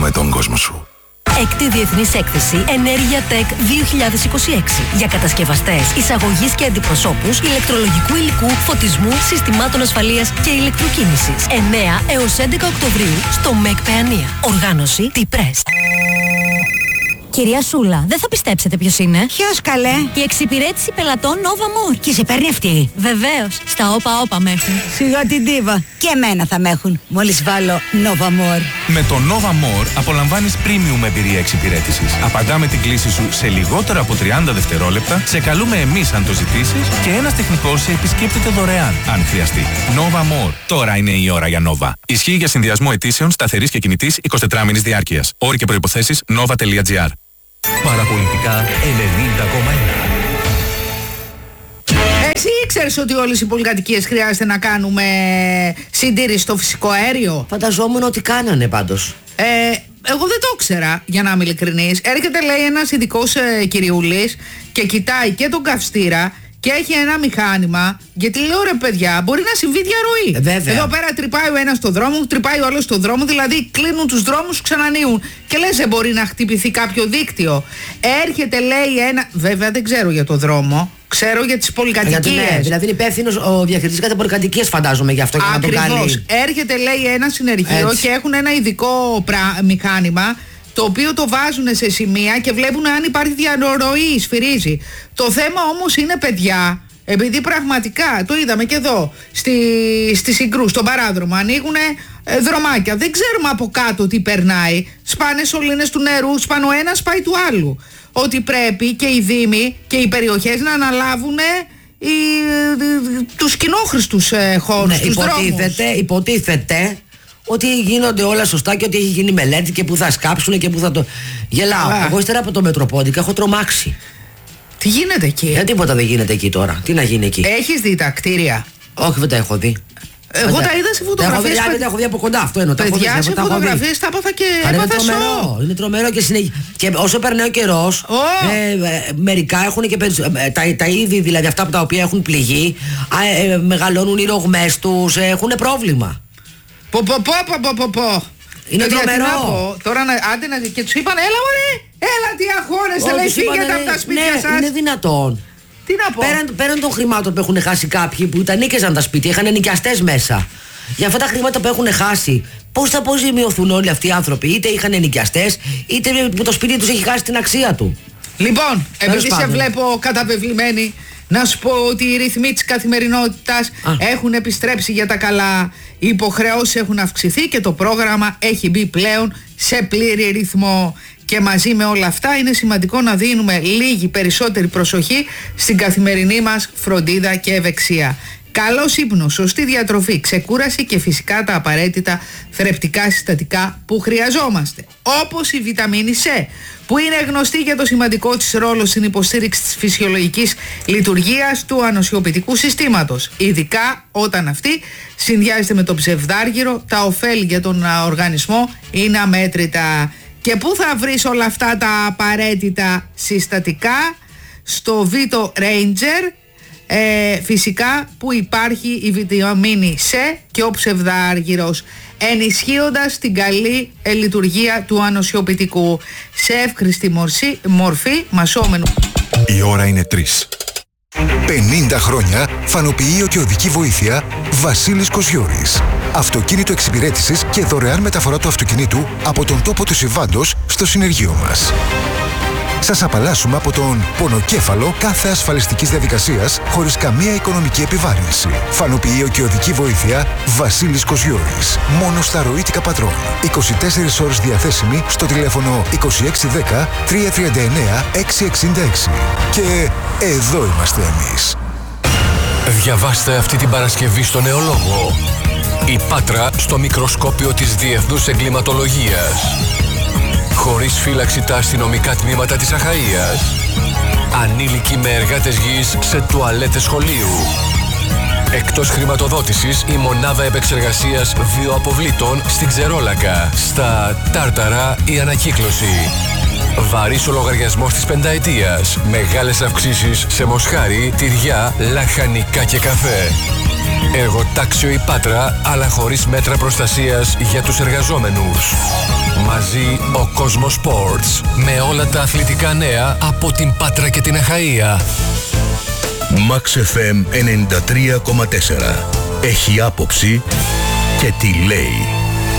αλλάξουμε τον κόσμο σου. Έκτη Διεθνής Έκθεση Ενέργεια Tech 2026 για κατασκευαστές, εισαγωγής και αντιπροσώπους ηλεκτρολογικού υλικού, φωτισμού, συστημάτων ασφαλείας και ηλεκτροκίνησης. 9 έως 11 Οκτωβρίου στο ΜΕΚ Παιανία. Οργάνωση T-Press. Κυρία Σούλα, δεν θα πιστέψετε ποιος είναι. Ποιος καλέ? Η εξυπηρέτηση πελατών Nova More. Και σε παίρνει αυτή? Βεβαίως. Στα όπα με έχουν. Σιγά την τίβα. Και εμένα θα με έχουν. Μόλις βάλω Nova More. Με το Nova More απολαμβάνεις premium εμπειρία εξυπηρέτησης. Απαντάμε την κλήση σου σε λιγότερο από 30 δευτερόλεπτα, σε καλούμε εμείς αν το ζητήσεις και ένας τεχνικός σε επισκέπτεται δωρεάν αν χρειαστεί. Nova More. Τώρα είναι η ώρα για Nova. Ισχύει για συνδυασμό αιτήσεων σταθερής και κινητής 24 μήνης διάρκειας. Όροι και προϋποθέσεις nova.gr. Παραπολιτικά 90,1. Εσύ ήξερες ότι όλες οι πολυκατοικίες χρειάζεται να κάνουμε συντήρηση στο φυσικό αέριο? Φανταζόμουν ότι κάνανε πάντως. Εγώ δεν το ήξερα, για να είμαι ειλικρινής. Έρχεται, λέει, ένας ειδικός κυριούλης και κοιτάει και τον καυστήρα και έχει ένα μηχάνημα. Γιατί λέω, ρε παιδιά, μπορεί να συμβεί διαρροή. Βέβαια. Εδώ πέρα τρυπάει ο ένας στο δρόμο, τρυπάει ο άλλος στο δρόμο, δηλαδή κλείνουν τους δρόμους, ξανανοίγουν. Και λες, δεν μπορεί να χτυπηθεί κάποιο δίκτυο. Έρχεται, λέει, ένα. Βέβαια δεν ξέρω για το δρόμο. Ξέρω για τις πολυκατοικίες. Ναι, δηλαδή είναι υπεύθυνος ο διαχειριστής κατά πολυκατοικίες, φαντάζομαι, γι' αυτό, για να το κάνει. Ακριβώς. Έρχεται, λέει, ένα συνεργείο και έχουν ένα ειδικό μηχάνημα, το οποίο το βάζουν σε σημεία και βλέπουν αν υπάρχει διαρροή, σφυρίζει. Το θέμα όμως είναι, παιδιά, επειδή πραγματικά το είδαμε και εδώ στη Συγκρού, στον παράδρομο, ανοίγουν δρομάκια. Δεν ξέρουμε από κάτω τι περνάει. Σπάνε σωλήνες του νερού, σπάνε ο ένας, πάει του άλλου. Ότι πρέπει και οι δήμοι και οι περιοχές να αναλάβουν τους κοινόχρηστους χώρους, Ναι, τους δρόμους. υποτίθεται ότι γίνονται όλα σωστά και ότι έχει γίνει μελέτη και που θα σκάψουν και που θα το. Γελάω. Εγώ ύστερα από το Μετροπόντικα έχω τρομάξει. Τι γίνεται εκεί? Τίποτα δεν γίνεται εκεί τώρα. Τι να γίνει εκεί? Έχεις δει τα κτίρια? Όχι, δεν τα έχω δει. Εγώ τα είδα σε φωτογραφίες. Δεν τα έχω δει από κοντά, αυτό εννοώ. Παιδιά, σε φωτογραφίες τα έπαθα και έπαθα σοκ. Είναι τρομερό και όσο περνάει ο καιρός, μερικά έχουν και τα είδη, δηλαδή αυτά από τα οποία έχουν πληγεί, μεγαλώνουν οι ρογμές τους, έχουν πρόβλημα. Είναι τρομερό. Τώρα άντε να. Και τους είπαν, έλα μωρέ, έλα τι αγχώνεστε, λέει, φύγετε από τα σπίτια σας. Είναι δυνατόν. Τι να πω? Πέραν των χρημάτων που έχουν χάσει κάποιοι που τα νίκαιζαν τα σπίτια, είχαν νοικιαστές μέσα. Για αυτά τα χρήματα που έχουν χάσει, πώς θα αποζημιωθούν όλοι αυτοί οι άνθρωποι? Είτε είχαν νοικιαστές, είτε που το σπίτι τους έχει χάσει την αξία του. Λοιπόν, επειδή σε βλέπω καταπευλημένη, να σου πω ότι οι ρυθμοί της καθημερινότητας έχουν επιστρέψει για τα καλά. Οι υποχρεώσεις έχουν αυξηθεί και το πρόγραμμα έχει μπει πλέον σε πλήρη ρυθμό. Και μαζί με όλα αυτά είναι σημαντικό να δίνουμε λίγη περισσότερη προσοχή στην καθημερινή μας φροντίδα και ευεξία. Καλός ύπνος, σωστή διατροφή, ξεκούραση και φυσικά τα απαραίτητα θρεπτικά συστατικά που χρειαζόμαστε. Όπως η βιταμίνη C, που είναι γνωστή για το σημαντικό της ρόλο στην υποστήριξη της φυσιολογικής λειτουργίας του ανοσιοποιητικού συστήματος. Ειδικά όταν αυτή συνδυάζεται με το ψευδάργυρο, τα ωφέλη για τον οργανισμό είναι αμέτρητα. Και πού θα βρεις όλα αυτά τα απαραίτητα συστατικά? Στο Vito Ranger, φυσικά, που υπάρχει η βιταμίνη C και ο ψευδάργυρος, ενισχύοντας την καλή λειτουργία του ανοσιοποιητικού σε εύχρηστη μορφή μασόμενου. Η ώρα είναι 3. 50 χρόνια φανοποιείο και οδική βοήθεια Βασίλης Κοσιώρης. Αυτοκίνητο εξυπηρέτησης και δωρεάν μεταφορά του αυτοκινήτου από τον τόπο του συμβάντος στο συνεργείο μας. Σας απαλλάσσουμε από τον πονοκέφαλο κάθε ασφαλιστικής διαδικασίας χωρίς καμία οικονομική επιβάρυνση. Φανοποιείο και οδική βοήθεια Βασίλης Κοσιώρης. Μόνο στα ροήτικα πατρών. 24 ώρες διαθέσιμη στο τηλέφωνο 2610 339 666. Και εδώ είμαστε εμείς. Διαβάστε αυτή την Παρασκευή στο Νεολόγο. Η Πάτρα στο μικροσκόπιο της Διεθνούς Εγκληματολογίας. Χωρίς φύλαξη τα αστυνομικά τμήματα της Αχαΐας. Ανήλικοι με εργάτες γης σε τουαλέτες σχολείου. Εκτός χρηματοδότησης η μονάδα επεξεργασίας βιοαποβλήτων στην Ξερόλακα. Στα Τάρταρα η ανακύκλωση. Βαρύς ο λογαριασμός της πενταετίας. Μεγάλες αυξήσεις σε μοσχάρι, τυριά, λαχανικά και καφέ. Εργοτάξιο η Πάτρα, αλλά χωρίς μέτρα προστασίας για τους εργαζόμενους. Μαζί ο Κόσμος Sports με όλα τα αθλητικά νέα από την Πάτρα και την Αχαΐα. Max FM 93,4. Έχει άποψη και τι λέει.